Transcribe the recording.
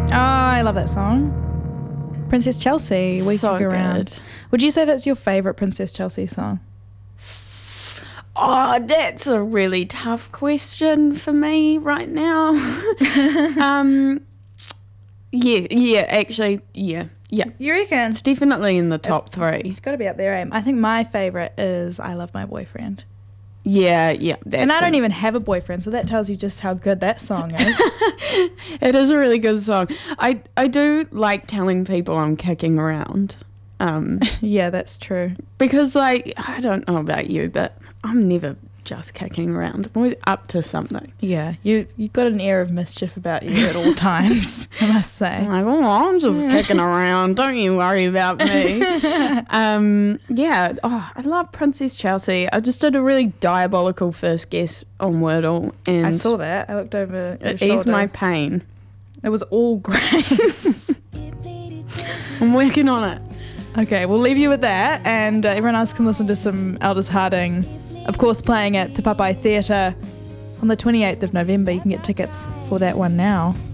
Oh, I love that song. Princess Chelsea, We So Could Go Round. good. Would you say that's your favourite Princess Chelsea song? Oh, that's a really tough question for me right now. Actually. You reckon? It's definitely in the top three. It's got to be up there, I think my favourite is I Love My Boyfriend. Yeah. And I don't even have a boyfriend, so that tells you just how good that song is. It is a really good song. I do like telling people I'm kicking around. Yeah, that's true. Because, like, I don't know about you, but I'm never just kicking around. I'm always up to something. Yeah, you got an air of mischief about you at all times, I must say. I'm like, oh, I'm just kicking around. Don't you worry about me. I love Princess Chelsea. I just did a really diabolical first guess on Wordle. And I saw that. I looked over your it eased shoulder. my pain. It was all Grace. I'm working on it. Okay, we'll leave you with that, and everyone else can listen to some Aldous Harding, of course, playing at Te Papai Theatre on the 28th of November. You can get tickets for that one now.